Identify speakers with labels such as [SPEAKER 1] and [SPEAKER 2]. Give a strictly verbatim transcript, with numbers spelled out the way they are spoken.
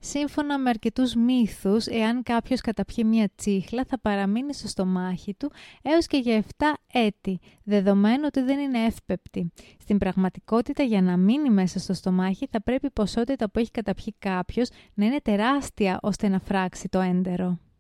[SPEAKER 1] Σύμφωνα με αρκετούς μύθους, εάν κάποιος καταπιεί μια τσίχλα, θα παραμείνει στο στομάχι του έως και για επτά έτη, δεδομένου ότι δεν είναι εύπεπτη. Στην πραγματικότητα, για να μείνει μέσα στο στομάχι, θα πρέπει η ποσότητα που έχει καταπιεί κάποιος να είναι τεράστια ώστε να φράξει το έντερο.